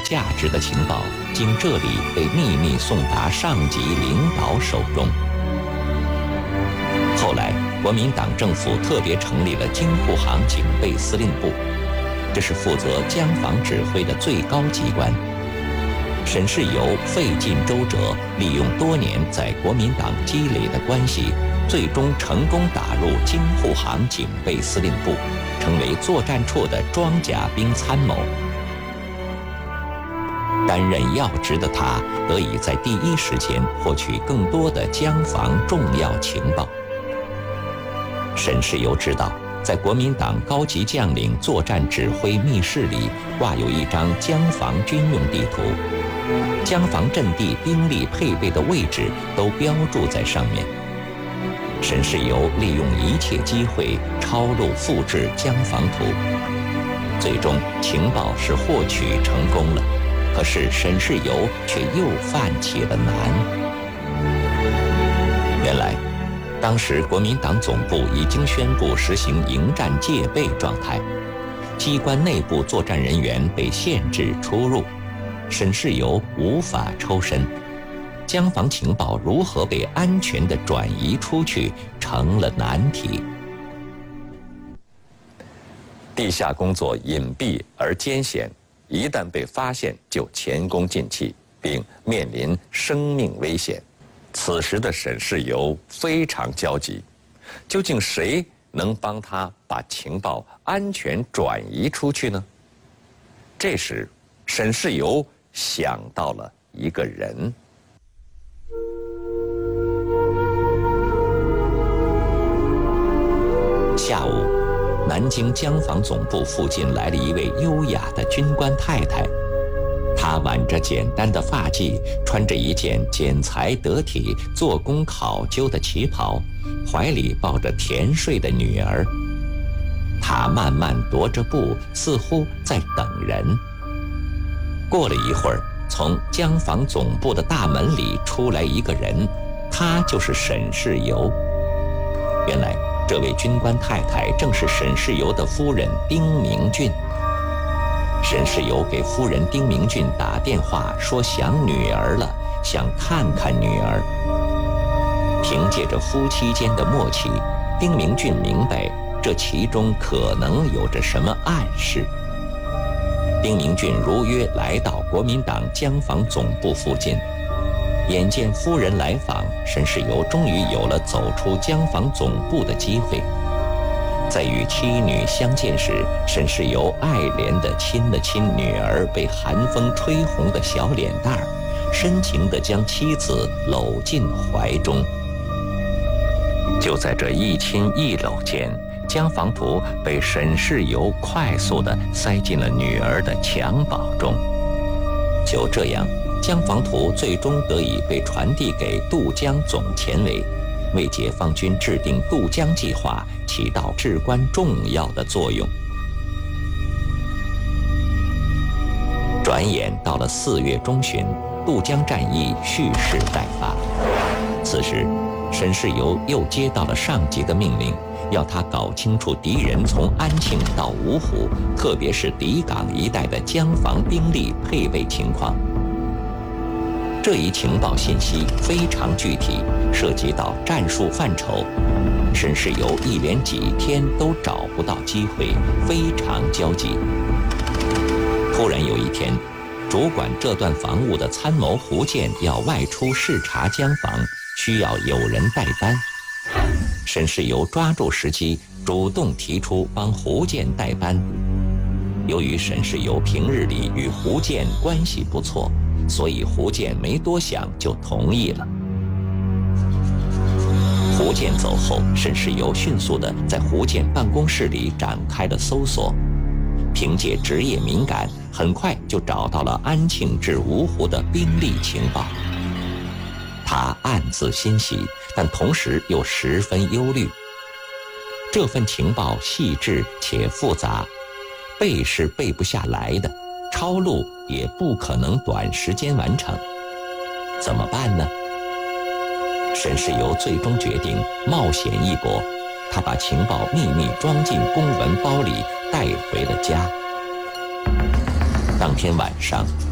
价值的情报，经这里被秘密送达上级领导手中。后来，国民党政府特别成立了京沪杭警备司令部，这是负责江防指挥的最高机关。沈世猷费尽周折，利用多年在国民党积累的关系，最终成功打入京沪杭警备司令部，成为作战处的装甲兵参谋。担任要职的他，得以在第一时间获取更多的江防重要情报。沈世猷知道，在国民党高级将领作战指挥密室里挂有一张江防军用地图，江防阵地兵力配备的位置都标注在上面。沈世猷利用一切机会抄录复制江防图，最终情报是获取成功了。可是沈世猷却又犯起了难。原来，当时国民党总部已经宣布实行迎战戒备状态，机关内部作战人员被限制出入，沈世猷无法抽身。江防情报如何被安全地转移出去，成了难题。地下工作隐蔽而艰险，一旦被发现就前功尽弃，并面临生命危险。此时的沈世猷非常焦急，究竟谁能帮他把情报安全转移出去呢？这时，沈世猷想到了一个人。下午，南京江防总部附近来了一位优雅的军官太太，她挽着简单的发髻，穿着一件剪裁得体、做工考究的旗袍，怀里抱着甜睡的女儿。她慢慢踱着步，似乎在等人。过了一会儿，从江防总部的大门里出来一个人，他就是沈世猷。原来这位军官太太正是沈世猷的夫人丁明俊。沈世猷给夫人丁明俊打电话说想女儿了，想看看女儿。凭借着夫妻间的默契，丁明俊明白这其中可能有着什么暗示。丁明俊如约来到国民党江防总部附近，眼见夫人来访，沈世猷终于有了走出江防总部的机会。在与妻女相见时，沈世猷爱怜地亲了亲女儿被寒风吹红的小脸蛋儿，深情地将妻子搂进怀中。就在这一亲一搂间，江防图被沈世猷快速地塞进了女儿的襁褓中。就这样，江防图最终得以被传递给渡江总前委，为解放军制定渡江计划起到至关重要的作用。转眼到了4月中旬，渡江战役蓄势待发。此时，沈世猷又接到了上级的命令，要他搞清楚敌人从安庆到芜湖，特别是底港一带的江防兵力配备情况。这一情报信息非常具体，涉及到战术范畴。沈世猷一连几天都找不到机会，非常焦急。突然有一天，主管这段防务的参谋胡健要外出视察江防，需要有人代班。沈世猷抓住时机，主动提出帮胡健代班。由于沈世猷平日里与胡健关系不错，所以胡健没多想就同意了。胡健走后，沈世猷迅速地在胡健办公室里展开了搜索，凭借职业敏感，很快就找到了安庆至芜湖的兵力情报。他暗自欣喜，但同时又十分忧虑。这份情报细致且复杂，背是背不下来的，抄录也不可能短时间完成。怎么办呢？沈世猷最终决定冒险一搏，他把情报秘密装进公文包里，带回了家。当天晚上，